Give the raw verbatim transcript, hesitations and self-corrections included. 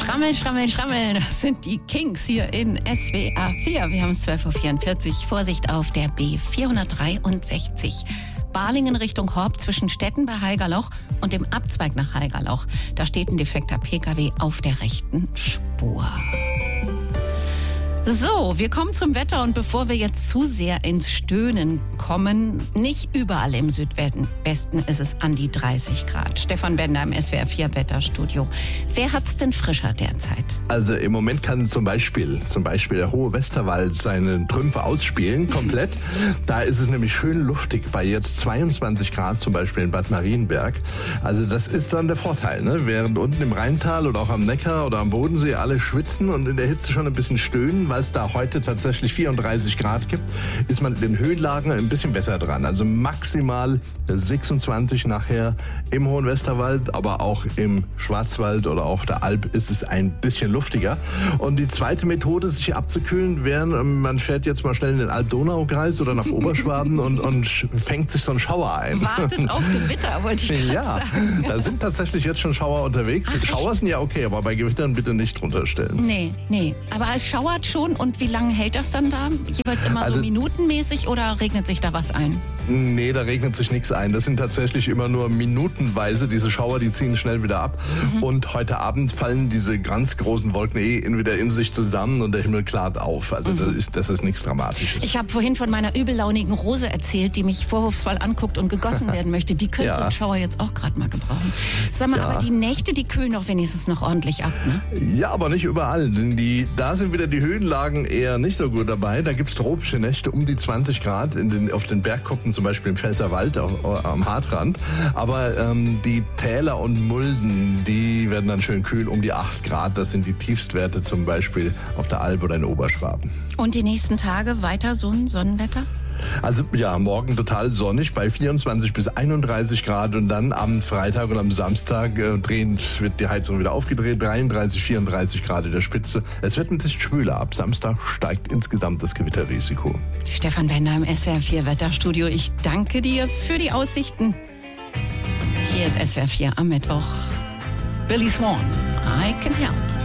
Schrammel, Schrammel, Schrammel, das sind die Kings hier in S W R vier. Wir haben es zwölf Uhr vierundvierzig. Vorsicht auf der B vierhundertdreiundsechzig. Balingen Richtung Horb zwischen Stetten bei Haigerloch und dem Abzweig nach Haigerloch. Da steht ein defekter P K W auf der rechten Spur. So, wir kommen zum Wetter und bevor wir jetzt zu sehr ins Stöhnen kommen, nicht überall im Südwesten ist es an die dreißig Grad. Stefan Bender im S W R vier Wetterstudio. Wer hat's denn frischer derzeit? Also im Moment kann zum Beispiel, zum Beispiel der hohe Westerwald seine Trümpfe ausspielen, komplett. Da ist es nämlich schön luftig bei jetzt zweiundzwanzig Grad, zum Beispiel in Bad Marienberg. Also das ist dann der Vorteil, ne? Während unten im Rheintal oder auch am Neckar oder am Bodensee alle schwitzen und in der Hitze schon ein bisschen stöhnen, weil es da heute tatsächlich vierunddreißig Grad gibt, ist man in den Höhenlagen ein bisschen besser dran. Also maximal sechsundzwanzig nachher im hohen Westerwald, aber auch im Schwarzwald oder auf der Alp ist es ein bisschen luftiger. Und die zweite Methode, sich abzukühlen, wäre, man fährt jetzt mal schnell in den Alb-Donau-Kreis oder nach Oberschwaben und, und fängt sich so einen Schauer ein. Wartet auf Gewitter, wollte ich gerade ja, sagen. Da sind tatsächlich jetzt schon Schauer unterwegs. Ach, Schauer sind ja okay, aber bei Gewittern bitte nicht drunter stellen. Nee, nee. Aber es schauert schon. Und wie lange hält das dann da? Jeweils immer also, so minutenmäßig oder regnet sich da was ein? Nee, da regnet sich nichts ein. Das sind tatsächlich immer nur minutenweise. Diese Schauer, die ziehen schnell wieder ab. Mhm. Und heute Abend fallen diese ganz großen Wolken eh wieder in sich zusammen und der Himmel klart auf. Also mhm. das ist, das ist nichts Dramatisches. Ich habe vorhin von meiner übellaunigen Rose erzählt, die mich vorwurfsvoll anguckt und gegossen werden möchte. Die könnte ja. so einen Schauer jetzt auch gerade mal gebrauchen. Sag mal, ja. aber die Nächte, die kühlen doch wenigstens noch ordentlich ab, ne? Ja, aber nicht überall. Denn die, da sind wieder die Höhenlagen eher nicht so gut dabei. Da gibt's tropische Nächte um die zwanzig Grad in den, auf den Bergkuppen, zum Beispiel im Pfälzerwald auf, am Hartrand. Aber ähm, die Täler und Mulden, die werden dann schön kühl um die acht Grad. Das sind die Tiefstwerte zum Beispiel auf der Alp oder in Oberschwaben. Und die nächsten Tage weiter so ein Sonnenwetter? Also ja, morgen total sonnig bei vierundzwanzig bis einunddreißig Grad und dann am Freitag und am Samstag äh, drehend wird die Heizung wieder aufgedreht, dreiunddreißig, vierunddreißig Grad in der Spitze. Es wird ein bisschen schwüler. Ab Samstag steigt insgesamt das Gewitterrisiko. Stefan Bender im S W R vier Wetterstudio. Ich danke dir für die Aussichten. Hier ist S W R vier am Mittwoch. Billy Swan, I Can Help.